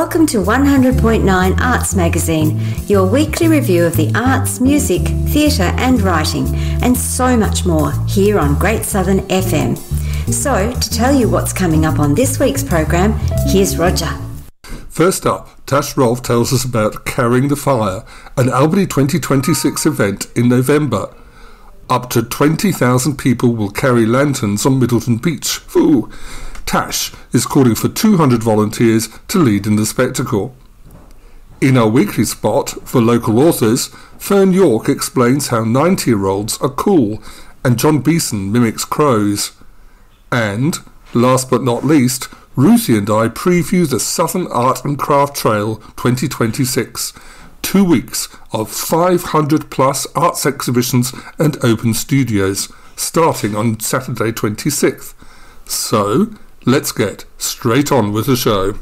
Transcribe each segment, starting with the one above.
Welcome to 100.9 Arts Magazine, your weekly review of the arts, music, theatre and writing, and so much more here on Great Southern FM. So, to tell you what's coming up on this week's program, here's Roger. First up, Tash Rolfe tells us about Carrying the Fire, an Albany 2026 event in November. Up to 20,000 people will carry lanterns on Middleton Beach. Ooh. Tash is calling for 200 volunteers to lead in the spectacle. In our weekly spot for local authors, Fern York explains how 90-year-olds are cool and John Beeson mimics crows. And, last but not least, Ruthie and I preview the Southern Art and Craft Trail 2026. 2 weeks of 500 plus arts exhibitions and open studios, starting on Saturday 26th. So, let's get straight on with the show.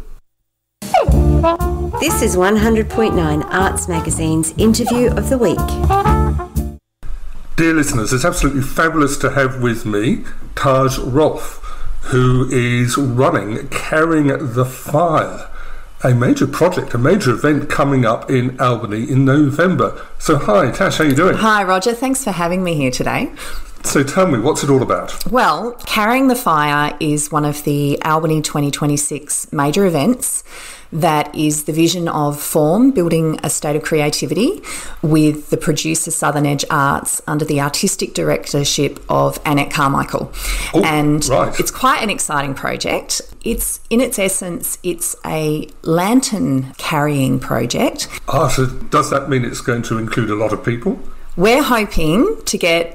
This is 100.9 Arts Magazine's Interview of the Week. Dear listeners, it's absolutely fabulous to have with me Tash Rolfe, who is running Carrying the Fire, a major project, a major event coming up in Albany in November. So hi Tash, how are you doing? Hi Roger, thanks for having me here today. So tell me, what's it all about? Well, Carrying the Fire is one of the Albany 2026 major events that is the vision of Form, building a state of creativity, with the producer Southern Edge Arts under the artistic directorship of Annette Carmichael. Oh, and right. It's quite an exciting project. It's, in its essence, it's a lantern carrying project. So does that mean it's going to include a lot of people? We're hoping to get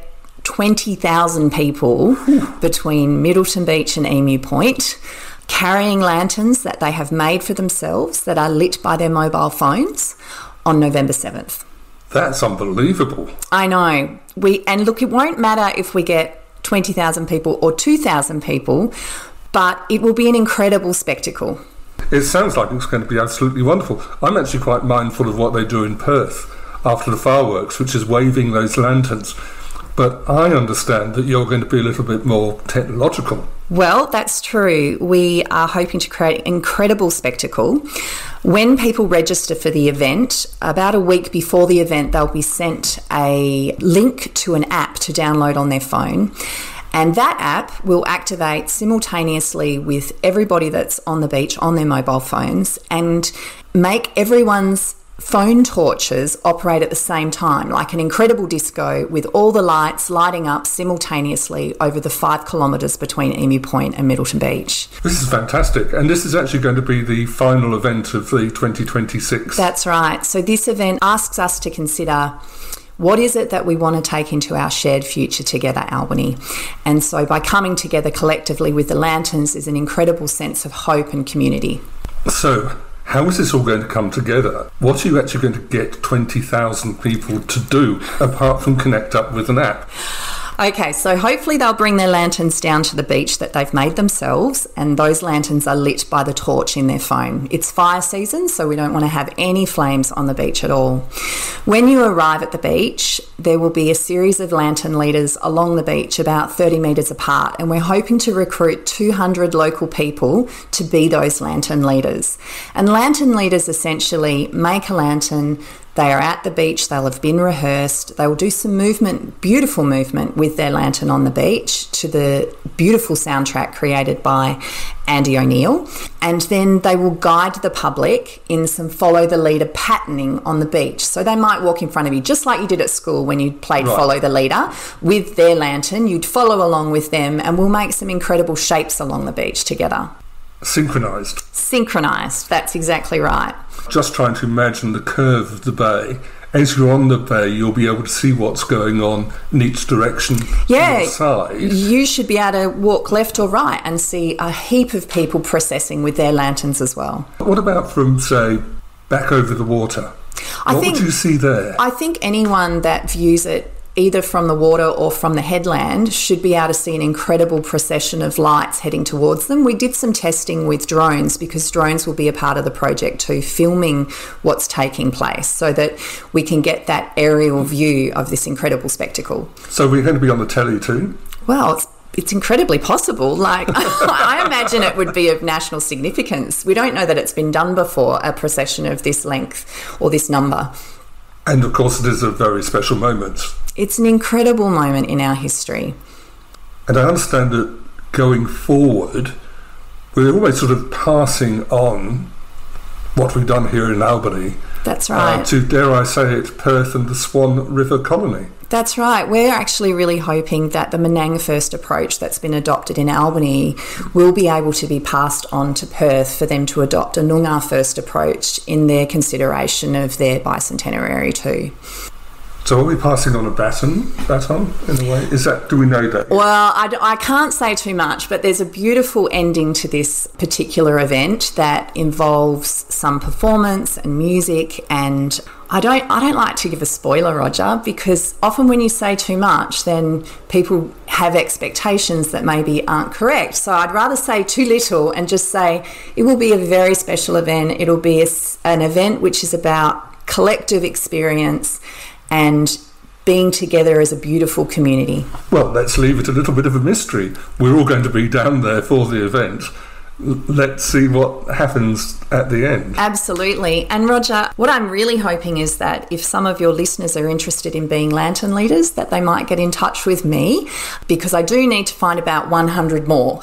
20,000 people between Middleton Beach and Emu Point, carrying lanterns that they have made for themselves that are lit by their mobile phones on November 7th. That's unbelievable. I know. And look, it won't matter if we get 20,000 people or 2,000 people, but it will be an incredible spectacle. It sounds like it's going to be absolutely wonderful. I'm actually quite mindful of what they do in Perth after the fireworks, which is waving those lanterns. But I understand that you're going to be a little bit more technological. Well, that's true. We are hoping to create an incredible spectacle. When people register for the event, about a week before the event, they'll be sent a link to an app to download on their phone. And that app will activate simultaneously with everybody that's on the beach on their mobile phones and make everyone's phone torches operate at the same time, like an incredible disco with all the lights lighting up simultaneously over the 5 kilometres between Emu Point and Middleton Beach. This is fantastic, and this is actually going to be the final event of the 2026. That's right. So this event asks us to consider what is it that we want to take into our shared future together, Albany? And so by coming together collectively with the lanterns is an incredible sense of hope and community. So, how is this all going to come together? What are you actually going to get 20,000 people to do, apart from connect up with an app? Okay, so hopefully they'll bring their lanterns down to the beach that they've made themselves, and those lanterns are lit by the torch in their phone. It's fire season, so we don't want to have any flames on the beach at all. When you arrive at the beach, there will be a series of lantern leaders along the beach about 30 metres apart, and we're hoping to recruit 200 local people to be those lantern leaders. And lantern leaders essentially make a lantern. They are at the beach, they'll have been rehearsed, they will do some movement, beautiful movement with their lantern on the beach to the beautiful soundtrack created by Andy O'Neill, and then they will guide the public in some follow the leader patterning on the beach. So they might walk in front of you, just like you did at school when you played Follow the Leader with their lantern. You'd follow along with them and we'll make some incredible shapes along the beach together. Synchronised, that's exactly right. Just trying to imagine the curve of the bay. As you're on the bay, you'll be able to see what's going on in each direction on the side. You should be able to walk left or right and see a heap of people processing with their lanterns as well. What about from, say, back over the water? What would you see there? I think anyone that views it either from the water or from the headland should be able to see an incredible procession of lights heading towards them. We did some testing with drones because drones will be a part of the project too, filming what's taking place so that we can get that aerial view of this incredible spectacle. So we're going to be on the telly too? Well, it's it's incredibly possible. Like, I imagine it would be of national significance. We don't know that it's been done before, a procession of this length or this number. And of course, it is a very special moment. It's an incredible moment in our history. And I understand that going forward, we're always sort of passing on what we've done here in Albany. That's right. To, dare I say it, Perth and the Swan River Colony. That's right. We're actually really hoping that the Menang First approach that's been adopted in Albany will be able to be passed on to Perth for them to adopt a Noongar First approach in their consideration of their bicentenary too. So are we passing on a baton in a way? Do we know that? Well, I can't say too much, but there's a beautiful ending to this particular event that involves some performance and music, and I don't like to give a spoiler, Roger, because often when you say too much, then people have expectations that maybe aren't correct. So I'd rather say too little and just say it will be a very special event. It'll be an event which is about collective experience and being together as a beautiful community. Well, let's leave it a little bit of a mystery. We're all going to be down there for the event. Let's see what happens at the end. Absolutely. And Roger, what I'm really hoping is that if some of your listeners are interested in being lantern leaders, that they might get in touch with me, because I do need to find about 100 more.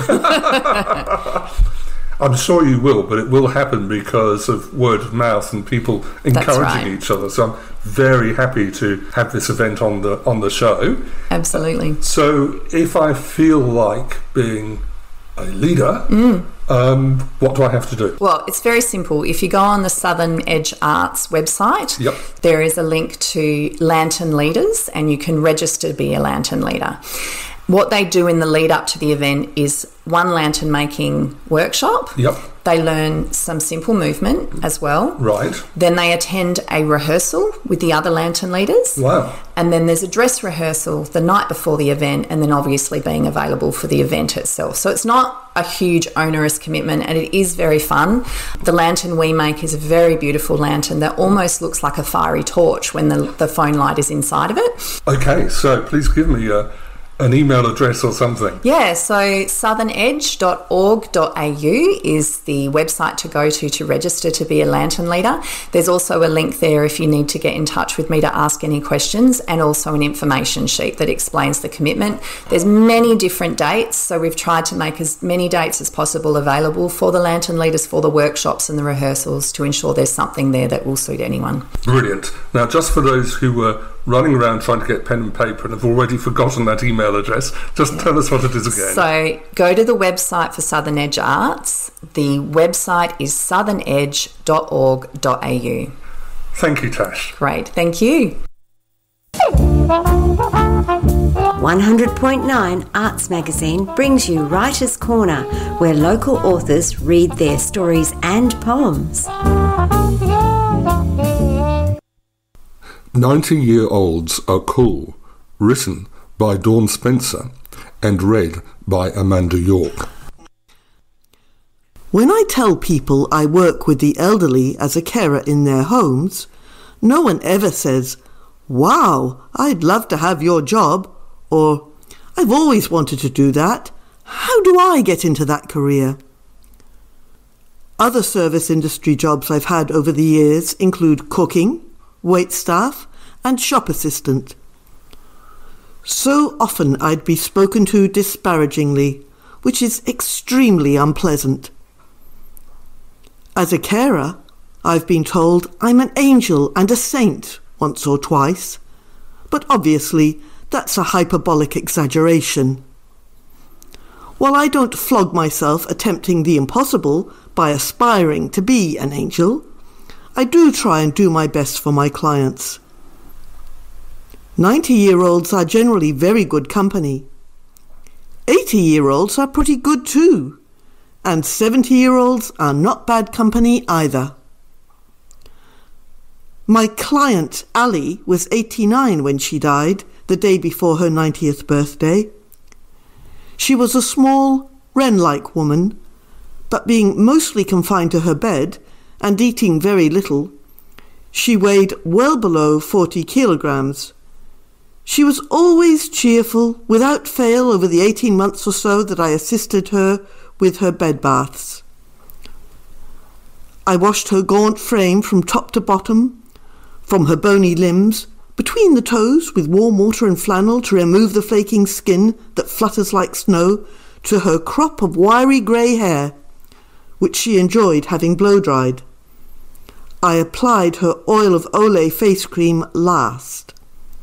I'm sure you will, but it will happen because of word of mouth and people encouraging each other. So I'm very happy to have this event on the show. Absolutely. So if I feel like being a leader, what do I have to do? Well, it's very simple. If you go on the Southern Edge Arts website, there is a link to Lantern Leaders, and you can register to be a lantern leader. What they do in the lead up to the event is one lantern making workshop. They learn some simple movement as well. Right. Then they attend a rehearsal with the other lantern leaders. Wow. And then there's a dress rehearsal the night before the event, and then obviously being available for the event itself. So it's not a huge onerous commitment, and it is very fun. The lantern we make is a very beautiful lantern that almost looks like a fiery torch when the phone light is inside of it. Okay, so please give me an email address or something. Yeah, so southernedge.org.au is the website to go to register to be a lantern leader. There's also a link there if you need to get in touch with me to ask any questions, and also an information sheet that explains the commitment. There's many different dates, so we've tried to make as many dates as possible available for the lantern leaders for the workshops and the rehearsals to ensure there's something there that will suit anyone. Brilliant. Now, just for those who were running around trying to get pen and paper and have already forgotten that email address, just tell us what it is again. So go to the website for Southern Edge Arts. The website is southernedge.org.au. Thank you, Tash. Great, thank you. 100.9 Arts Magazine brings you Writer's Corner, where local authors read their stories and poems. 90-Year-Olds Are Cool, written by Dawn Spencer and read by Amanda York. When I tell people I work with the elderly as a carer in their homes, no one ever says, "Wow, I'd love to have your job," or "I've always wanted to do that. How do I get into that career?" Other service industry jobs I've had over the years include cooking, waitstaff, and shop assistant. So often I'd be spoken to disparagingly, which is extremely unpleasant. As a carer, I've been told I'm an angel and a saint once or twice, but obviously that's a hyperbolic exaggeration. While I don't flog myself attempting the impossible by aspiring to be an angel, I do try and do my best for my clients. 90-year-olds are generally very good company. 80-year-olds are pretty good too. And 70-year-olds are not bad company either. My client, Ali, was 89 when she died, the day before her 90th birthday. She was a small, wren-like woman, but being mostly confined to her bed and eating very little, she weighed well below 40 kilograms. She was always cheerful, without fail, over the 18 months or so that I assisted her with her bed baths. I washed her gaunt frame from top to bottom, from her bony limbs, between the toes, with warm water and flannel to remove the flaking skin that flutters like snow, to her crop of wiry grey hair, which she enjoyed having blow-dried. I applied her oil of Olay face cream last.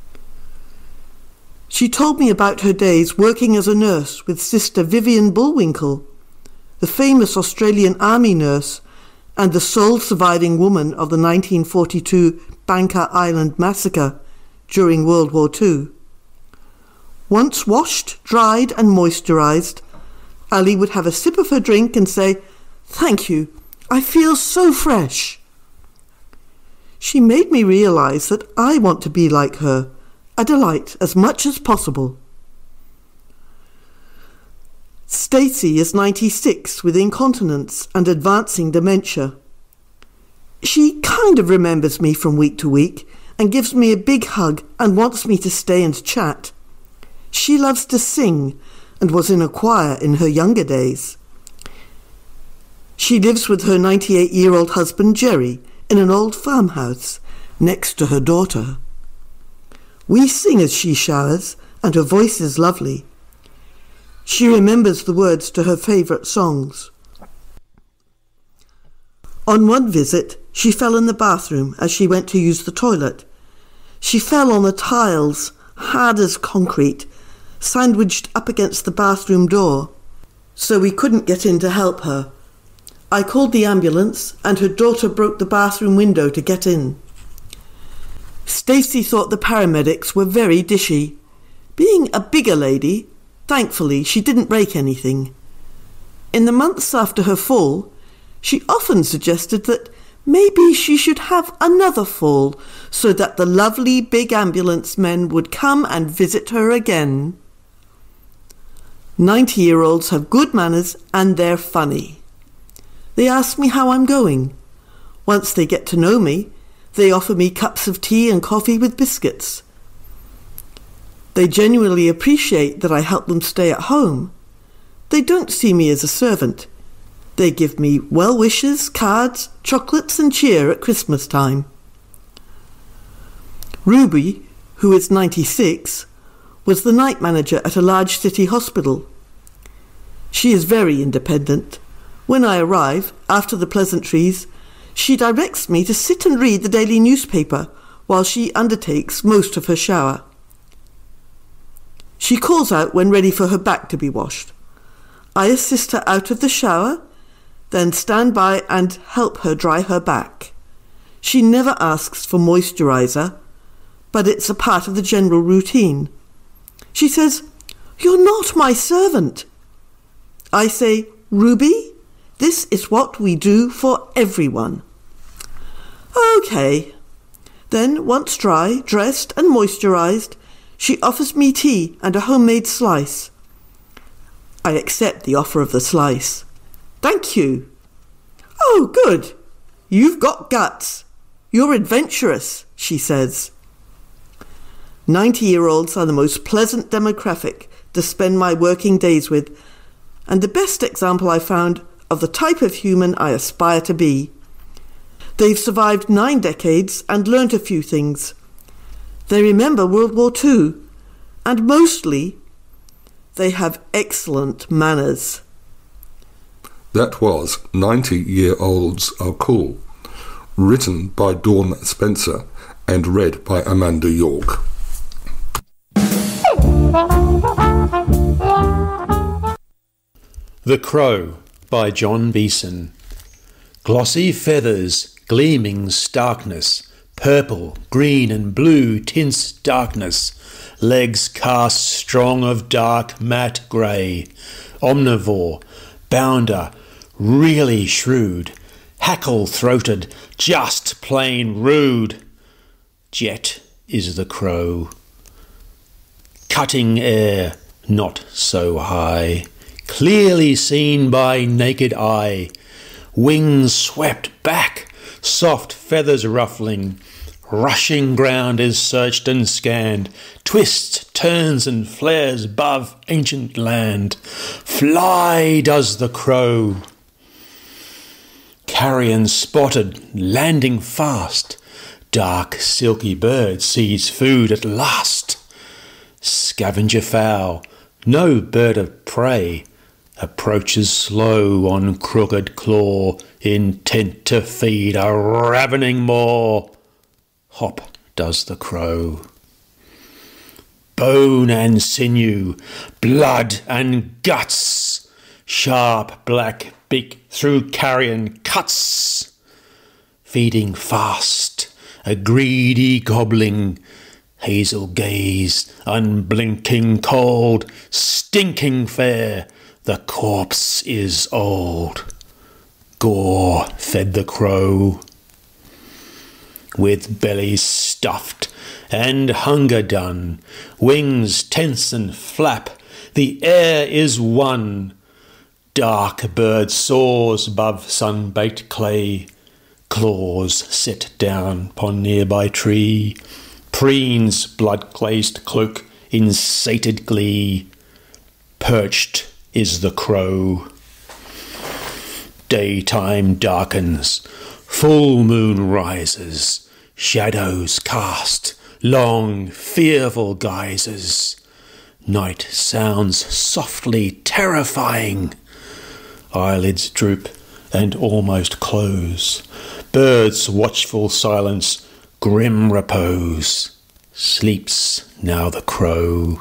She told me about her days working as a nurse with Sister Vivian Bullwinkle, the famous Australian Army nurse and the sole surviving woman of the 1942 Banker Island massacre during World War II. Once washed, dried and moisturised, Ali would have a sip of her drink and say, "Thank you, I feel so fresh." She made me realise that I want to be like her, a delight as much as possible. Stacey is 96 with incontinence and advancing dementia. She kind of remembers me from week to week and gives me a big hug and wants me to stay and chat. She loves to sing and was in a choir in her younger days. She lives with her 98-year-old husband Jerry in an old farmhouse next to her daughter. We sing as she showers and her voice is lovely. She remembers the words to her favourite songs. On one visit, she fell in the bathroom as she went to use the toilet. She fell on the tiles, hard as concrete, sandwiched up against the bathroom door, so we couldn't get in to help her. I called the ambulance and her daughter broke the bathroom window to get in. Stacey thought the paramedics were very dishy. Being a bigger lady, thankfully she didn't break anything. In the months after her fall, she often suggested that maybe she should have another fall so that the lovely big ambulance men would come and visit her again. 90-year-olds have good manners and they're funny. They ask me how I'm going. Once they get to know me, they offer me cups of tea and coffee with biscuits. They genuinely appreciate that I help them stay at home. They don't see me as a servant. They give me well wishes, cards, chocolates and cheer at Christmas time. Ruby, who is 96, was the night manager at a large city hospital. She is very independent. When I arrive, after the pleasantries, she directs me to sit and read the daily newspaper while she undertakes most of her shower. She calls out when ready for her back to be washed. I assist her out of the shower, then stand by and help her dry her back. She never asks for moisturiser, but it's a part of the general routine. She says, "You're not my servant." I say, "Ruby, this is what we do for everyone." Okay. Then, once dry, dressed and moisturised, she offers me tea and a homemade slice. I accept the offer of the slice. "Thank you." "Oh, good. You've got guts. You're adventurous," she says. 90-year-olds are the most pleasant demographic to spend my working days with, and the best example I found of the type of human I aspire to be. They've survived 9 decades and learnt a few things. They remember World War II, and mostly, they have excellent manners. That was 90-Year-Olds Are Cool, written by Dawn Spencer and read by Amanda York. The Crow by John Beeson. Glossy feathers, gleaming starkness, purple, green and blue tints darkness, legs cast strong of dark matte grey, omnivore, bounder, really shrewd, hackle-throated, just plain rude. Jet is the crow. Cutting air, not so high, clearly seen by naked eye, wings swept back, soft feathers ruffling. Rushing ground is searched and scanned, twists, turns and flares above ancient land. Fly does the crow. Carrion spotted, landing fast. Dark, silky bird sees food at last. Scavenger fowl, no bird of prey, approaches slow on crooked claw, intent to feed a ravening maw. Hop does the crow. Bone and sinew, blood and guts, sharp black beak through carrion cuts. Feeding fast, a greedy gobbling, hazel gaze, unblinking cold, stinking fair, the corpse is old. Gore fed the crow. With bellies stuffed and hunger done, wings tense and flap, the air is won. Dark bird soars above sun-baked clay, claws set down upon nearby tree, preens blood-glazed cloak in sated glee. Perched is the crow. Daytime darkens, full moon rises, shadows cast, long, fearful guises. Night sounds softly terrifying. Eyelids droop and almost close. Birds' watchful silence, grim repose. Sleeps now the crow.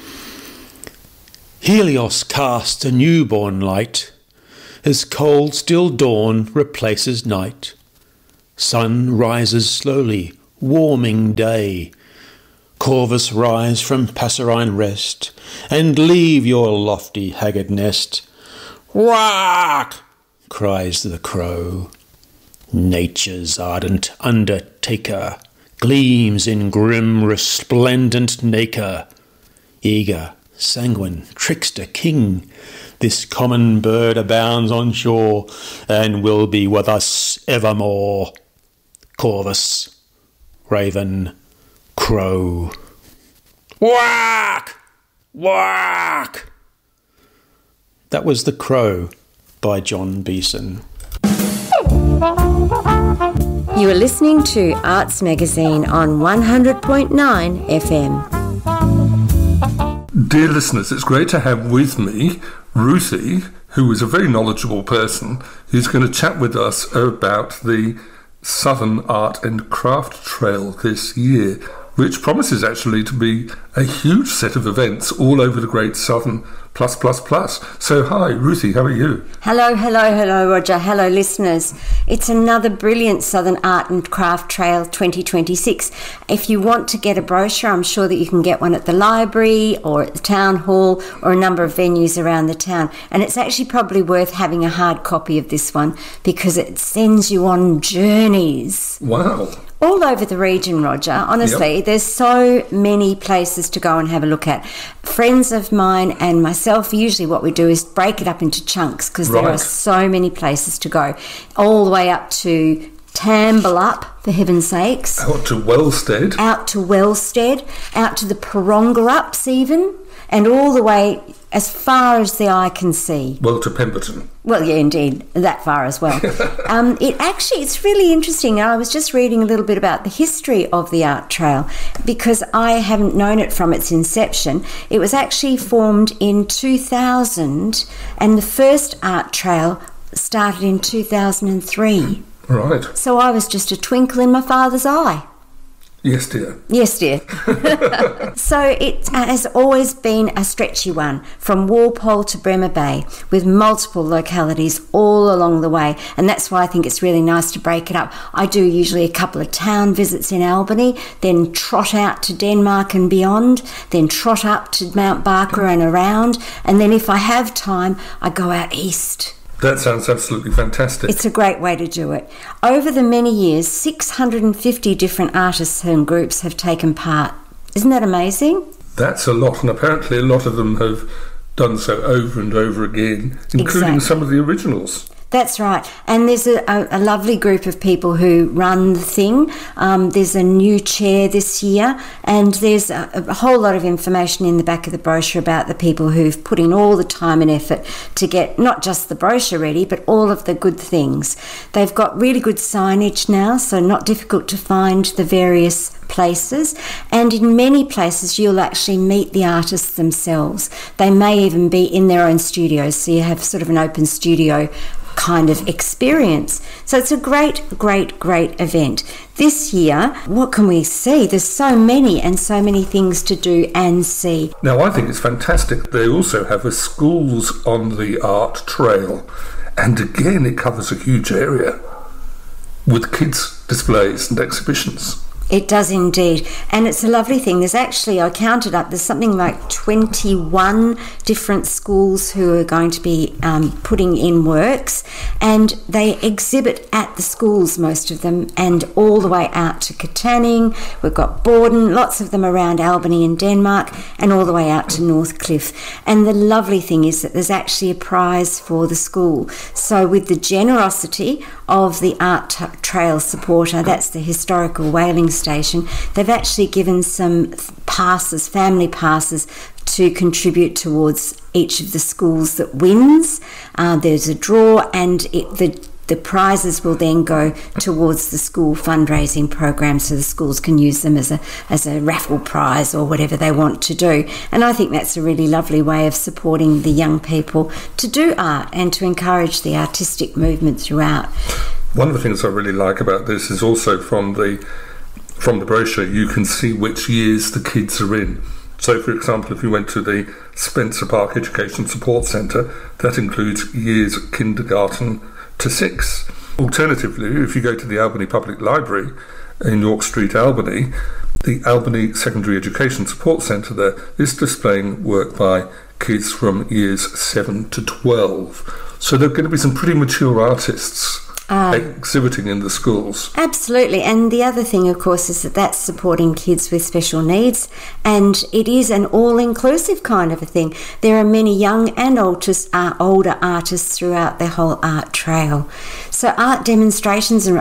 Helios casts a newborn light, as cold still dawn replaces night. Sun rises slowly, warming day. Corvus, rise from passerine rest, and leave your lofty haggard nest. Whack! Cries the crow. Nature's ardent undertaker gleams in grim resplendent nacre. Eager, sanguine, trickster king, this common bird abounds on shore, and will be with us evermore. Corvus, raven, crow. Whack! Whack! That was The Crow by John Beeson. You are listening to Arts Magazine on 100.9 FM. Dear listeners, it's great to have with me Ruthie, who is a very knowledgeable person, who's going to chat with us about the Southern Art and Craft Trail this year, which promises actually to be a huge set of events all over the Great Southern plus. So hi, Ruthie, how are you? Hello, Roger. Hello, listeners. It's another brilliant Southern Art and Craft Trail 2026. If you want to get a brochure, I'm sure that you can get one at the library or at the town hall or a number of venues around the town. And it's actually probably worth having a hard copy of this one because it sends you on journeys. Wow. All over the region, Roger. Honestly, Yep. There's so many places to go and have a look at. Friends of mine and myself, usually what we do is break it up into chunks because there are so many places to go. All the way up to Tambalup, for heaven's sakes. Out to Wellstead. Out to the Parongarups even, and all the way as far as the eye can see. Well, to Pemberton. Well, yeah, indeed, that far as well. It's really interesting. I was just reading a little bit about the history of the art trail because I haven't known it from its inception. It was actually formed in 2000 and the first art trail started in 2003. Right. So I was just a twinkle in my father's eye. Yes, dear. Yes, dear. So it has always been a stretchy one from Walpole to Bremer Bay with multiple localities all along the way. And that's why I think it's really nice to break it up. I do usually a couple of town visits in Albany, then trot out to Denmark and beyond, then trot up to Mount Barker and around. And then if I have time, I go out east. That sounds absolutely fantastic. It's a great way to do it. Over the many years, 650 different artists and groups have taken part. Isn't that amazing? That's a lot, and apparently a lot of them have done so over and over again, including some of the originals. That's right. And there's a lovely group of people who run the thing. There's a new chair this year, and there's a whole lot of information in the back of the brochure about the people who've put in all the time and effort to get not just the brochure ready, but all of the good things. They've got really good signage now, so not difficult to find the various places, and in many places you'll actually meet the artists themselves. They may even be in their own studios, so you have sort of an open studio kind of experience. So it's a great event. This year, what can we see? There's so many things to do and see. Now, I think it's fantastic. They also have a Schools on the Art Trail, and again it covers a huge area with kids' displays and exhibitions. It does indeed. And it's a lovely thing. There's actually, I counted up, there's something like 21 different schools who are going to be putting in works, and they exhibit at the schools, most of them, and all the way out to Katanning. We've got Borden, lots of them around Albany in Denmark, and all the way out to Northcliffe. And the lovely thing is that there's actually a prize for the school. So with the generosity of the Art Trail supporter, that's the historical whaling station, they've actually given some passes, family passes, to contribute towards each of the schools that wins. There's a draw, and the prizes will then go towards the school fundraising program, so the schools can use them as a raffle prize or whatever they want to do. And I think that's a really lovely way of supporting the young people to do art and to encourage the artistic movement throughout. One of the things I really like about this is also from the brochure you can see which years the kids are in. So, for example, if you went to the Spencer Park Education Support Centre, that includes years kindergarten to 6. Alternatively, if you go to the Albany Public Library in York Street, Albany, the Albany Secondary Education Support Centre there is displaying work by kids from years 7 to 12. So there are going to be some pretty mature artists exhibiting in the schools. Absolutely. And the other thing, of course, is that that's supporting kids with special needs, and it is an all-inclusive kind of a thing. There are many young and older artists throughout the whole art trail. So art demonstrations